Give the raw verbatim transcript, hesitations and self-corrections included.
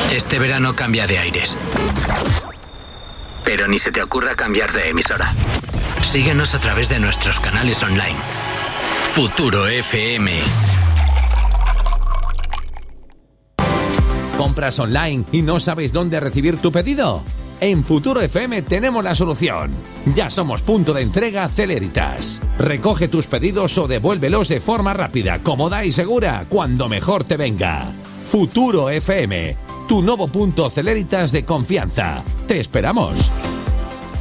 Este verano cambia de aires. Pero ni se te ocurra cambiar de emisora. Síguenos a través de nuestros canales online. Futuro F M. ¿Compras online y no sabes dónde recibir tu pedido? En Futuro F M tenemos la solución. Ya somos punto de entrega Celeritas. Recoge tus pedidos o devuélvelos de forma rápida, cómoda y segura, cuando mejor te venga. Futuro F M, tu nuevo punto Celeritas de confianza. Te esperamos.